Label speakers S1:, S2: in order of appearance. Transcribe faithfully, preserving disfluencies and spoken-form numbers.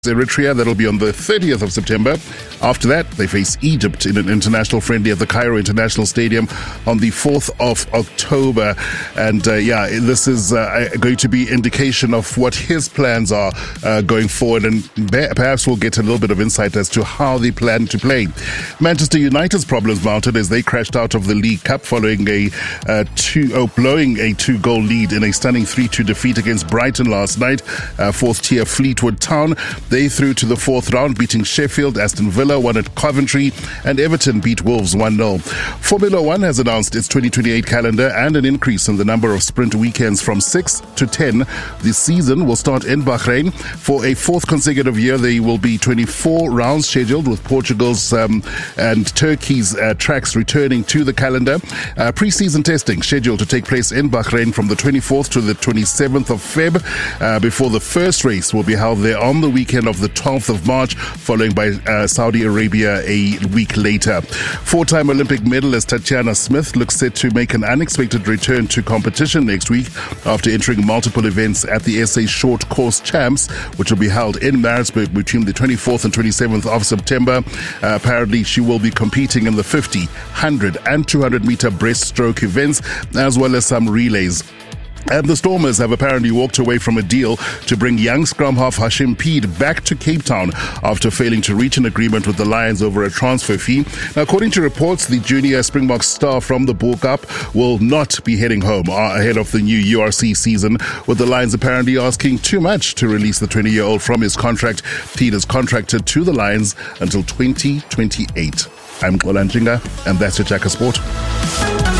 S1: Eritrea, that'll be on the thirtieth of September. After that, they face Egypt in an international friendly at the Cairo International Stadium on the fourth of October. And uh, yeah, this is uh, going to be indication of what his plans are uh, going forward, and perhaps we'll get a little bit of insight as to how they plan to play. Manchester United's problems mounted as they crashed out of the League Cup following a uh, two, oh, blowing a two-goal lead in a stunning three two defeat against Brighton last night. Uh, fourth tier Fleetwood Town. They through to the fourth round, beating Sheffield. Aston Villa won at Coventry, and Everton beat Wolves one nil. Formula One has announced its twenty twenty-eight calendar and an increase in the number of sprint weekends from six to ten. This season will start in Bahrain. For a fourth consecutive year, there will be twenty-four rounds scheduled, with Portugal's um, and Turkey's uh, tracks returning to the calendar. Uh, pre-season testing scheduled to take place in Bahrain from the twenty-fourth to the twenty-seventh of February, uh, before the first race will be held there on the weekend of the twelfth of March, following by uh, Saudi Arabia a week later. Four-time Olympic medalist Tatiana Smith looks set to make an unexpected return to competition next week after entering multiple events at the S A Short Course Champs, which will be held in Maritzburg between the twenty-fourth and twenty-seventh of September. Uh, apparently, she will be competing in the fifty, one hundred and two hundred meter breaststroke events, as well as some relays. And the Stormers have apparently walked away from a deal to bring young scrum half Hashim Peed back to Cape Town after failing to reach an agreement with the Lions over a transfer fee. Now, according to reports, the junior Springbok star from the Bull Cup will not be heading home ahead of the new U R C season, with the Lions apparently asking too much to release the twenty-year-old from his contract. Peed is contracted to the Lions until twenty twenty-eight. I'm Ngola Ntshinga, and that's your Jacker Sport.